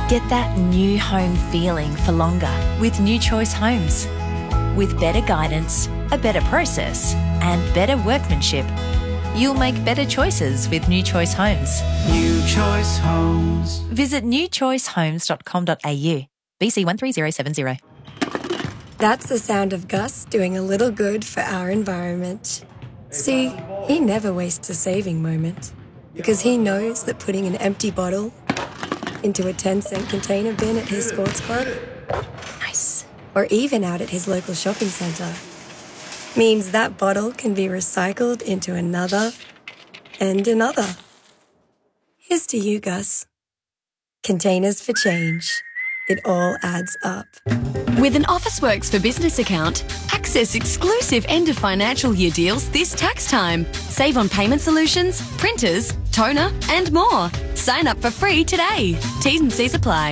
Get that new home feeling for longer with New Choice Homes. With better guidance, a better process, and better workmanship, you'll make better choices with New Choice Homes. New Choice Homes. Visit newchoicehomes.com.au. BC 13070. That's the sound of Gus doing a little good for our environment. See, he never wastes a saving moment because he knows that putting an empty bottle into a 10-cent container bin at his sports club, nice, or even out at his local shopping centre, means that bottle can be recycled into another and another. Here's to you, Gus. Containers for change. It all adds up. With an Officeworks for Business account, access exclusive end of financial year deals this tax time. Save on payment solutions, printers, toner, and more. Sign up for free today. T's and C's apply.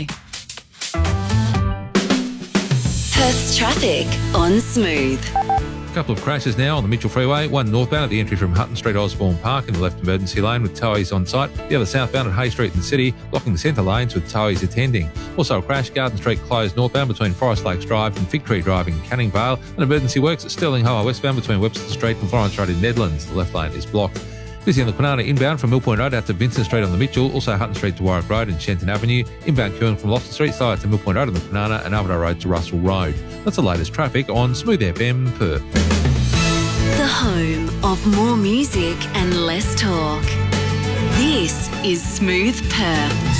Perth's traffic on Smooth. A couple of crashes now on the Mitchell Freeway, one northbound at the entry from Hutton Street Osborne Park in the left emergency lane with towies on site, the other southbound at Hay Street in the city, blocking the centre lanes with towies attending. Also a crash, Garden Street closed northbound between Forest Lakes Drive and Fig Tree Drive in Canning Vale, and emergency works at Stirling Hollow westbound between Webster Street and Florence Road in Nedlands. The left lane is blocked. Busy on the Kwinana inbound from Mill Point Road out to Vincent Street on the Mitchell, also Hutton Street to Warwick Road and Shenton Avenue, inbound queuing from Loftus Street, so out to Mill Point Road on the Kwinana and Armadale Road to Russell Road. That's the latest traffic on Smooth FM Perth. The home of more music and less talk. This is Smooth Perth.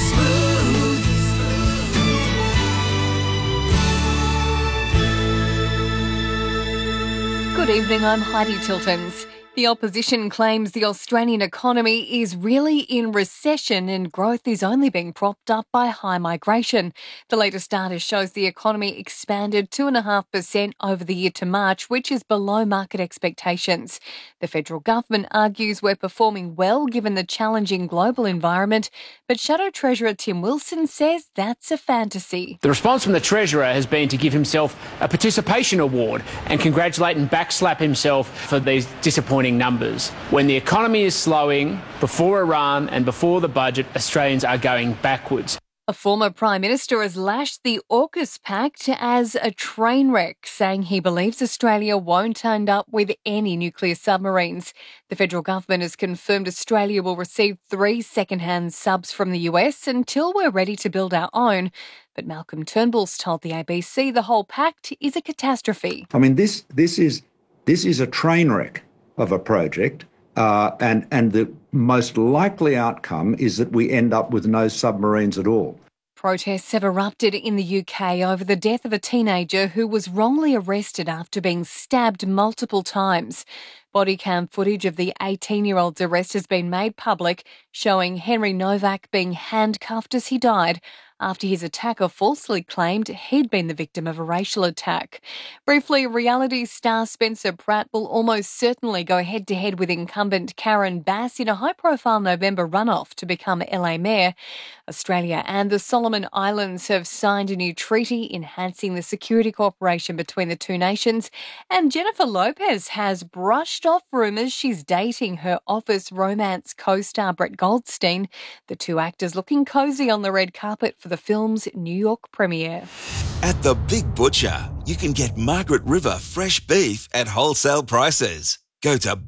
Good evening, I'm Heidi Tiltons. The opposition claims the Australian economy is really in recession and growth is only being propped up by high migration. The latest data shows the economy expanded 2.5% over the year to March, which is below market expectations. The federal government argues we're performing well given the challenging global environment, but Shadow Treasurer Tim Wilson says that's a fantasy. The response from the Treasurer has been to give himself a participation award and congratulate and backslap himself for these disappointing numbers. When the economy is slowing, before Iran and before the budget, Australians are going backwards. A former Prime Minister has lashed the AUKUS Pact as a train wreck, saying he believes Australia won't end up with any nuclear submarines. The federal government has confirmed Australia will receive 3 second-hand subs from the US until we're ready to build our own. But Malcolm Turnbull's told the ABC the whole pact is a catastrophe. I mean, this is a train wreck of a project, and the most likely outcome is that we end up with no submarines at all. Protests have erupted in the UK over the death of a teenager who was wrongly arrested after being stabbed multiple times. Body cam footage of the 18-year-old's arrest has been made public, showing Henry Novak being handcuffed as he died after his attacker falsely claimed he'd been the victim of a racial attack. Briefly, reality star Spencer Pratt will almost certainly go head-to-head with incumbent Karen Bass in a high-profile November runoff to become LA Mayor. Australia and the Solomon Islands have signed a new treaty enhancing the security cooperation between the two nations, and Jennifer Lopez has brushed off rumours she's dating her Office romance co-star Brett Goldstein. The two actors looking cosy on the red carpet for the film's New York premiere. At the Big Butcher, you can get Margaret River fresh beef at wholesale prices. Go to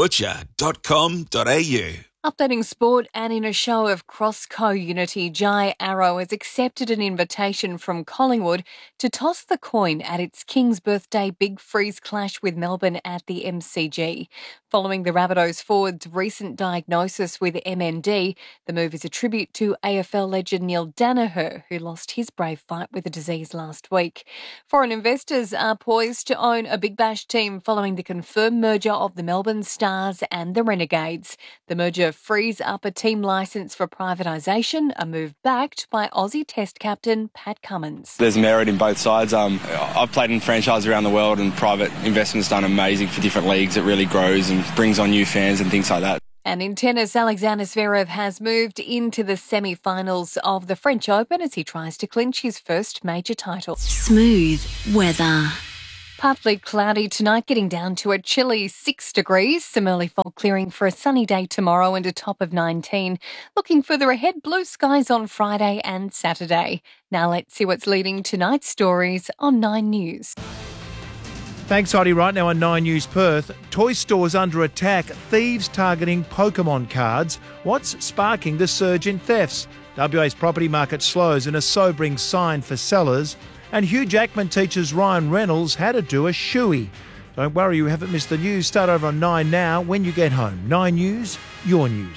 bigbutcher.com.au. Updating sport, and in a show of cross-co unity, Jai Arrow has accepted an invitation from Collingwood to toss the coin at its King's Birthday Big Freeze clash with Melbourne at the MCG. Following the Rabbitohs forward's recent diagnosis with MND, the move is a tribute to AFL legend Neil Danaher, who lost his brave fight with the disease last week. Foreign investors are poised to own a Big Bash team following the confirmed merger of the Melbourne Stars and the Renegades. The merger frees up a team licence for privatisation, a move backed by Aussie Test captain Pat Cummins. There's merit in both sides. I've played in franchise around the world, and private investment's done amazing for different leagues. It really grows and brings on new fans and things like that. And in tennis, Alexander Zverev has moved into the semi-finals of the French Open as he tries to clinch his first major title. Smooth weather. Partly cloudy tonight, getting down to a chilly 6 degrees. Some early fog clearing for a sunny day tomorrow and a top of 19. Looking further ahead, blue skies on Friday and Saturday. Now let's see what's leading tonight's stories on 9 News. Thanks, Heidi. Right now on 9 News Perth, toy stores under attack, thieves targeting Pokemon cards. What's sparking the surge in thefts? WA's property market slows and a sobering sign for sellers. And Hugh Jackman teaches Ryan Reynolds how to do a shoey. Don't worry, you haven't missed the news. Start over on 9 now when you get home. 9 News, your news.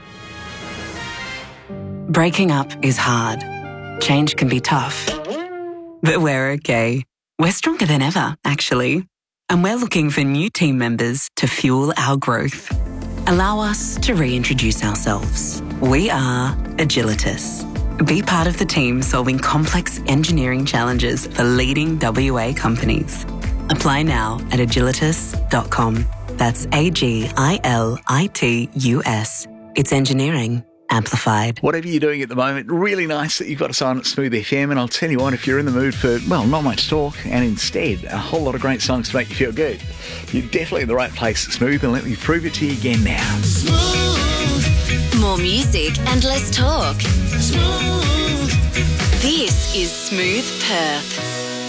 Breaking up is hard. Change can be tough. But we're okay. We're stronger than ever, actually. And we're looking for new team members to fuel our growth. Allow us to reintroduce ourselves. We are Agilitas. Be part of the team solving complex engineering challenges for leading WA companies. Apply now at agilitas.com. That's AGILITUS. It's engineering amplified. Whatever you're doing at the moment, really nice that you've got us on at Smooth FM. And I'll tell you what, if you're in the mood for, well, not much talk and instead a whole lot of great songs to make you feel good, you're definitely in the right place at Smooth, and let me prove it to you again now. Smooth. More music and less talk. Smooth. This is Smooth Perth.